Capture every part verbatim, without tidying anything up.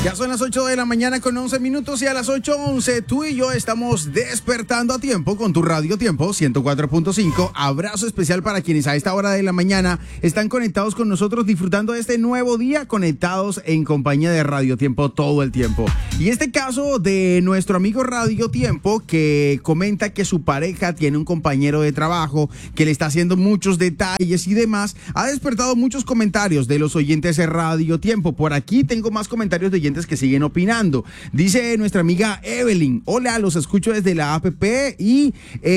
Ya son las ocho de la mañana con once minutos y a las ocho once tú y yo estamos despertando a tiempo con tu Radio Tiempo ciento cuatro punto cinco. Abrazo especial para quienes a esta hora de la mañana están conectados con nosotros disfrutando de este nuevo día, conectados en compañía de Radio Tiempo todo el tiempo. Y este caso de nuestro amigo Radio Tiempo que comenta que su pareja tiene un compañero de trabajo que le está haciendo muchos detalles y demás, ha despertado muchos comentarios de los oyentes de Radio Tiempo. Por aquí tengo más comentarios de oyentes que siguen opinando. Dice nuestra amiga Evelyn: hola, los escucho desde la app y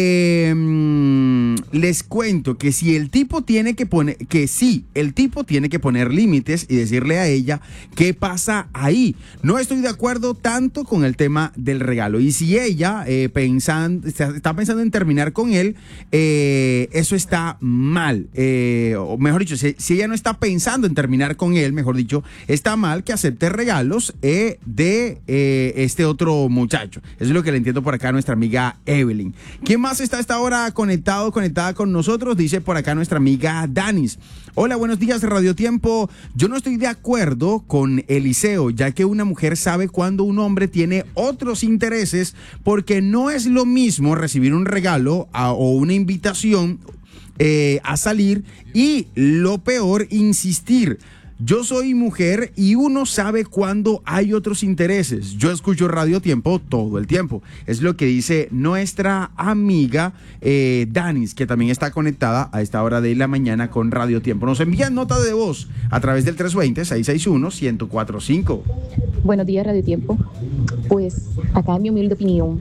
eh, les cuento que si el tipo tiene que poner, que sí, el tipo tiene que poner límites y decirle a ella qué pasa ahí. No estoy de acuerdo tanto con el tema del regalo. Y si ella eh, pensan, está pensando en terminar con él, eh, eso está mal. Eh, o mejor dicho, si, si ella no está pensando en terminar con él, mejor dicho, está mal que acepte regalos Eh, de eh, este otro muchacho. Eso es lo que le entiendo por acá a nuestra amiga Evelyn. ¿Quién más está a esta hora conectado, conectada con nosotros? Dice por acá nuestra amiga Danis: hola, buenos días, Radio Tiempo. Yo no estoy de acuerdo con Eliseo, ya que una mujer sabe cuando un hombre tiene otros intereses, porque no es lo mismo recibir un regalo a, o una invitación eh, a salir y, lo peor, insistir. Yo soy mujer y uno sabe cuándo hay otros intereses. Yo escucho Radio Tiempo todo el tiempo. Es lo que dice nuestra amiga eh, Danis, que también está conectada a esta hora de la mañana con Radio Tiempo. Nos envían nota de voz a través del tres dos cero, seis seis uno, uno cero cuatro cinco. Buenos días, Radio Tiempo. Pues acá en mi humilde opinión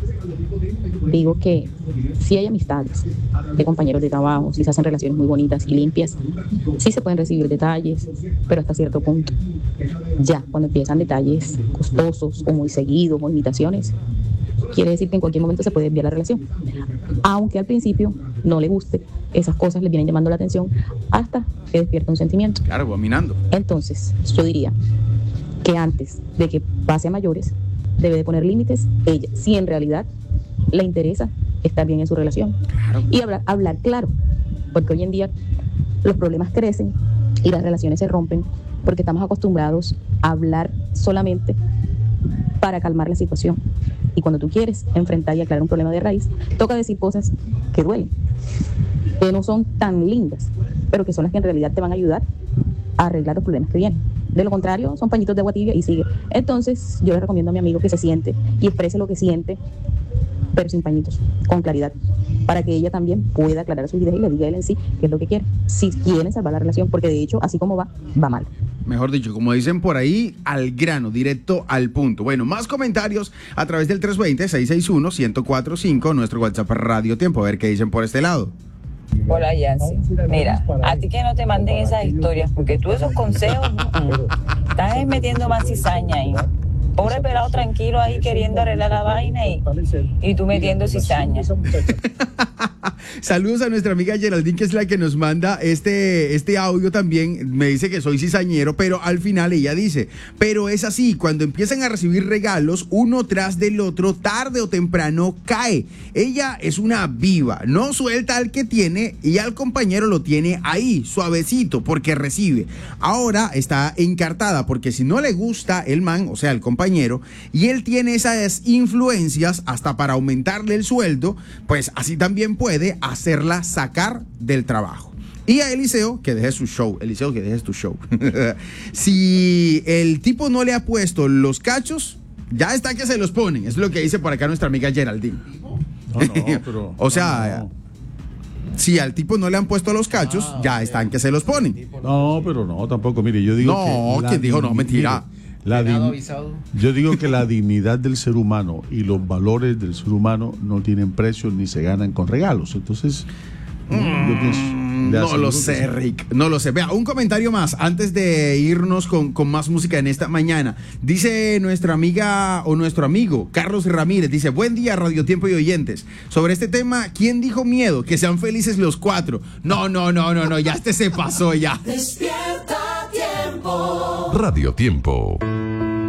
digo que si hay amistades de compañeros de trabajo, si se hacen relaciones muy bonitas y limpias, sí se pueden recibir detalles, pero hasta cierto punto. Ya cuando empiezan detalles costosos o muy seguidos o imitaciones, quiere decir que en cualquier momento se puede desviar la relación. Aunque al principio no le guste, esas cosas le vienen llamando la atención hasta que despierta un sentimiento. Claro, dominando. Entonces, yo diría que antes de que pase a mayores, debe de poner límites ella, si en realidad le interesa estar bien en su relación. Claro. Y hablar, hablar claro, porque hoy en día los problemas crecen y las relaciones se rompen porque estamos acostumbrados a hablar solamente para calmar la situación. Y cuando tú quieres enfrentar y aclarar un problema de raíz, toca decir cosas que duelen, que no son tan lindas, pero que son las que en realidad te van a ayudar a arreglar los problemas que vienen. De lo contrario, son pañitos de agua tibia y sigue. Entonces, yo le recomiendo a mi amigo que se siente y exprese lo que siente, pero sin pañitos, con claridad, para que ella también pueda aclarar sus ideas y le diga a él en sí qué es lo que quiere, si quieren salvar la relación, porque de hecho, así como va, va mal. Mejor dicho, como dicen por ahí, al grano, directo al punto. Bueno, más comentarios a través del tres dos cero, seis seis uno, uno cero cuatro cinco, nuestro WhatsApp Radio Tiempo, a ver qué dicen por este lado. Hola, Yancy. Mira, a ti que no te manden esas historias, porque tú esos consejos mm, estás metiendo más cizaña ahí. Pobre pelado tranquilo ahí queriendo arreglar la vaina y, y tú metiendo cizaña. Saludos a nuestra amiga Geraldine, que es la que nos manda este, este audio también. Me dice que soy cizañero, pero al final ella dice: pero es así, cuando empiezan a recibir regalos uno tras del otro, tarde o temprano cae. Ella es una viva, no suelta al que tiene y al compañero lo tiene ahí, suavecito, porque recibe. Ahora está encartada, porque si no le gusta el man, o sea, el compañero, y él tiene esas influencias hasta para aumentarle el sueldo, pues así también puede hacerla sacar del trabajo. Y a Eliseo, que deje su show. Eliseo, que dejes tu show. Si el tipo no le ha puesto los cachos, ya está que se los ponen. Es lo que dice por acá nuestra amiga Geraldine. No, no, pero... o sea... No, no. Si al tipo no le han puesto los cachos, ah, ya están que se los ponen. No, pero no, tampoco. Mire, yo digo no, que... ¿quién dijo no? Mentira. Mire, la din- yo digo que la dignidad del ser humano y los valores del ser humano no tienen precio ni se ganan con regalos. Entonces, mm, yo pienso... No lo sé, Rick, no lo sé. Vea, un comentario más antes de irnos con, con más música en esta mañana. Dice nuestra amiga o nuestro amigo Carlos Ramírez, dice: buen día, Radio Tiempo y oyentes. Sobre este tema, ¿quién dijo miedo? Que sean felices los cuatro. No, no, no, no, no, ya este se pasó ya. Despierta Tiempo. Radio Tiempo.